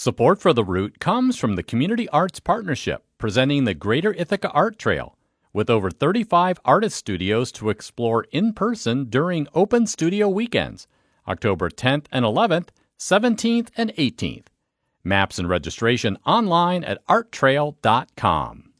Support for the route comes from the Community Arts Partnership, presenting the Greater Ithaca Art Trail, with over 35 artist studios to explore in person during Open Studio Weekends, October 10th and 11th, 17th and 18th. Maps and registration online at arttrail.com.